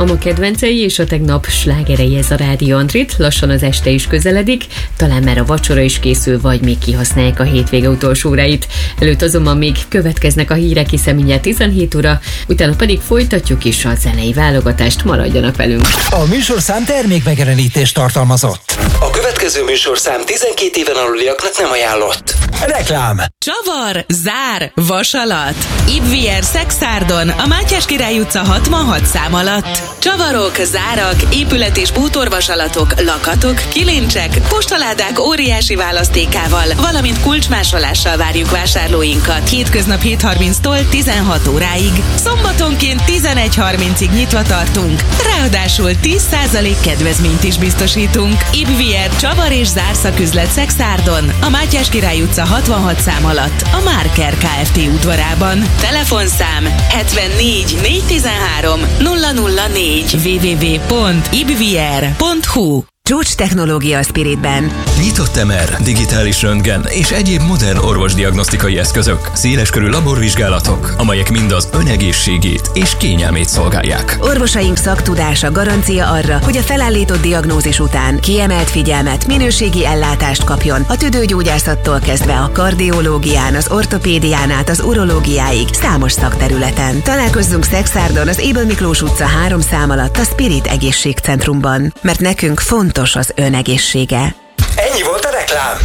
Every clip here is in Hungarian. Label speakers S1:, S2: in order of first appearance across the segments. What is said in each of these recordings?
S1: A ma kedvencei és a tegnap slágerei ez a Rádió Andrit, lassan az este is közeledik, talán már a vacsora is készül, vagy még kihasználják a hétvége utolsó óráit. Előtt azonban még következnek a hírek, hiszen mindjárt 17 óra, utána pedig folytatjuk is a zenei válogatást, maradjanak velünk.
S2: A műsorszám termékmegjelenítést tartalmazott.
S3: A következő műsorszám 12 éven aluliaknak nem ajánlott.
S2: Reklám.
S4: Csavar, zár, vasalat. Ibvier Szexárdon, a Mátyás Király utca 66 szám alatt. Csavarok, zárak, épület- és bútorvasalatok, lakatok, kilincsek, postaládák óriási választékával, valamint kulcsmásolással várjuk vásárlóinkat. Hétköznap 7:30-tól 16 óráig. Szombatonként 11:30-ig nyitva tartunk. Ráadásul 10% kedvezményt is biztosítunk. Ibvier Csavar és zárszaküzlet Szexárdon, a Mátyás Király utca 66 szám alatt, a Márker Kft. Udvarában. Telefonszám 74 413 004 www.ibvier.hu.
S5: Csúcs technológia a Spiritben.
S6: Nyitott MR, digitális röntgen és egyéb modern orvosdiagnosztikai eszközök, széleskörű laborvizsgálatok, amelyek mind az önegészségét és kényelmét szolgálják.
S5: Orvosaink szaktudása garancia arra, hogy a felállított diagnózis után kiemelt figyelmet, minőségi ellátást kapjon a tüdőgyógyászattól kezdve a kardiológián, az ortopédián át az urológiáig számos szakterületen. Találkozzunk Szexárdon az Ébel Miklós utca 3 szám alatt a Spirit Egészségcentrumban, mert nekünk fontos az önegészsége.
S2: Ennyi volt a reklám.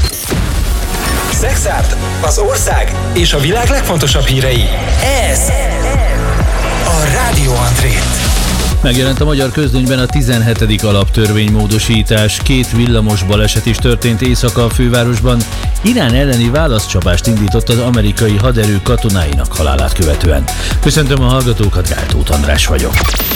S2: Szexárd, az ország és a világ legfontosabb hírei. Ez a Rádió Andrit.
S7: Megjelent a magyar közlönyben a 17. alaptörvénymódosítás. 2 villamos baleset is történt éjszaka a fővárosban. Irán elleni válaszcsapást indított az amerikai haderő katonáinak halálát követően. Köszöntöm a hallgatókat, Gáltóth András vagyok.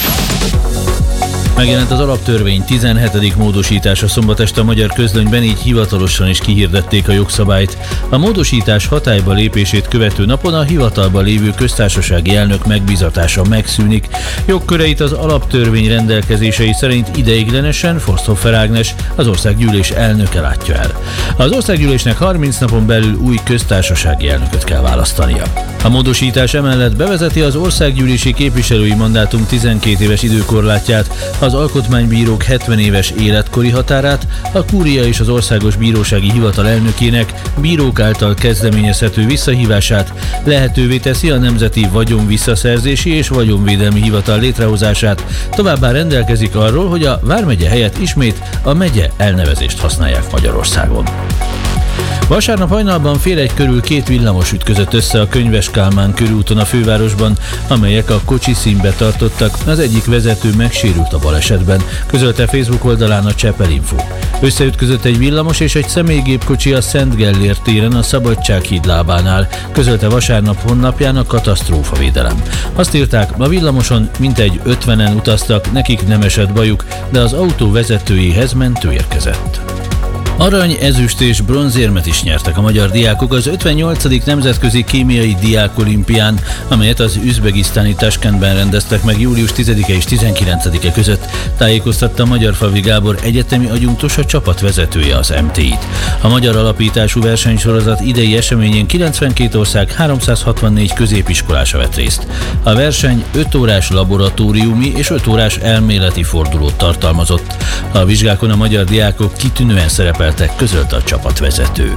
S7: Megjelent az alaptörvény 17. módosítása szombat este a magyar közlönyben, így hivatalosan is kihirdették a jogszabályt. A módosítás hatályba lépését követő napon a hivatalban lévő köztársasági elnök megbízatása megszűnik. Jogköreit az alaptörvény rendelkezései szerint ideiglenesen Forsthofer Ágnes, az országgyűlés elnöke látja el. Az országgyűlésnek 30 napon belül új köztársasági elnököt kell választania. A módosítás emellett bevezeti az országgyűlési képviselői mandátum 12 éves időkorlátját, az alkotmánybírók 70 éves életkori határát, a kúria és az Országos Bírósági Hivatal elnökének bírók által kezdeményezhető visszahívását, lehetővé teszi a Nemzeti Vagyonvisszaszerzési és Vagyonvédelmi Hivatal létrehozását, továbbá rendelkezik arról, hogy a vármegye helyett ismét a megye elnevezést használják Magyarországon. Vasárnap hajnalban fél egy körül 2 villamos ütközött össze a Könyves Kálmán körúton a fővárosban, amelyek a kocsiszínbe tartottak, az egyik vezető megsérült a balesetben, közölte Facebook oldalán a Csepel Info. Összeütközött egy villamos és egy személygépkocsi a Szent Gellért téren a Szabadsághíd lábánál, közölte vasárnap honlapján a katasztrófavédelem. Azt írták, a villamoson mintegy 50-en utaztak, nekik nem esett bajuk, de az autó vezetőjéhez mentő érkezett. Arany, ezüst és bronzérmet is nyertek a magyar diákok az 58. Nemzetközi Kémiai Diákolimpián, amelyet az üzbegisztáni Taskentben rendeztek meg július 10-e és 19-e között, tájékoztatta Magyarfalvi Gábor egyetemi adjunktus, a csapat vezetője az MTI-t. A magyar alapítású versenysorozat idei eseményén 92 ország 364 középiskolása vett részt. A verseny 5 órás laboratóriumi és 5 órás elméleti fordulót tartalmazott. A vizsgákon a magyar diákok kitűnően szerepeltek, közölte a csapatvezető.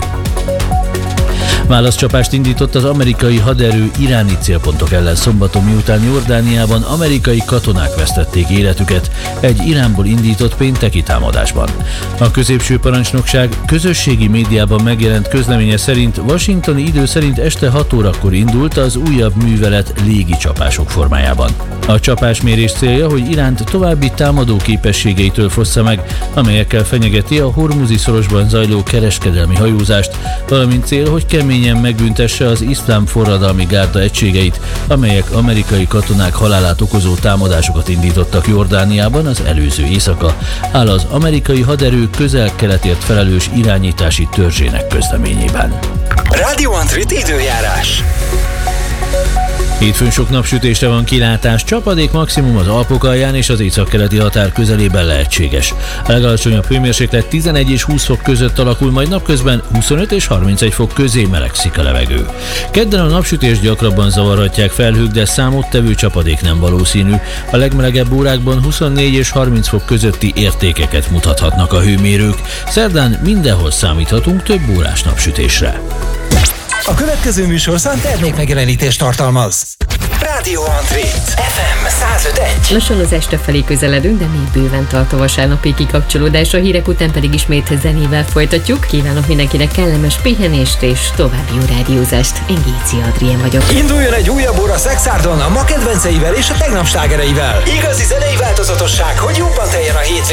S7: Válaszcsapást indított az amerikai haderő iráni célpontok ellen szombaton, miután Jordániában amerikai katonák vesztették életüket egy Iránból indított pénteki támadásban. A középső parancsnokság közösségi médiában megjelent közleménye szerint washingtoni idő szerint este 6 órakor indult az újabb művelet légi csapások formájában. A csapásmérés célja, hogy Iránt további támadó képességeitől fossza meg, amelyekkel fenyegeti a Hormuzi szorosban zajló kereskedelmi hajózást, valamint cél, hogy keményen megbüntesse az iszlám forradalmi gárda egységeit, amelyek amerikai katonák halálát okozó támadásokat indítottak Jordániában az előző éjszaka, áll az amerikai haderő közel-keletért felelős irányítási törzsének közleményében.
S2: Rádió Andrit időjárás.
S7: Hétfőn sok napsütésre van kilátás, csapadék maximum az Alpok alján és az északkeleti határ közelében lehetséges. A legalacsonyabb hőmérséklet 11 és 20 fok között alakul, majd napközben 25 és 31 fok közé melegszik a levegő. Kedden a napsütést gyakrabban zavarhatják felhők, de számottevő csapadék nem valószínű. A legmelegebb órákban 24 és 30 fok közötti értékeket mutathatnak a hőmérők. Szerdán mindenhol számíthatunk több órás napsütésre.
S2: A következő műsorszám termékmegjelenítést tartalmaz. Rádió Andrét, FM 105.1.
S1: Lassan az este felé közeledünk, de még bőven tart a vasárnapi kikapcsolódás, a hírek után pedig ismét zenével folytatjuk. Kívánok mindenkinek kellemes pihenést és további jó rádiózást. Én Géci Adrien vagyok.
S2: Induljon egy újabb óra Szexárdon a ma kedvenceivel és a tegnap slágereivel. Igazi zenei változatosság, hogy jobban teljen a hétvége.